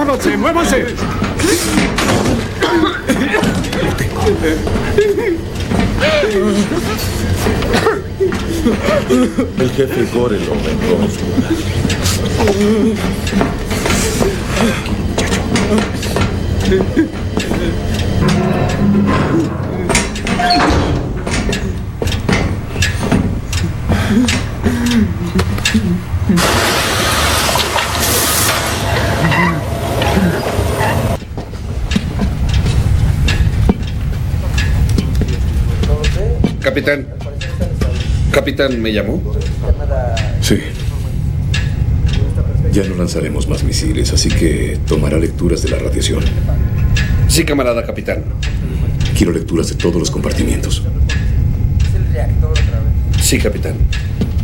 ¡Muévanse, muévanse! El jefe Gore lo vendrá a oscuras. Capitán. Capitán, ¿me llamó? Sí. Ya no lanzaremos más misiles, así que tomará lecturas de la radiación. Sí, camarada capitán. Quiero lecturas de todos los compartimientos. Sí, capitán.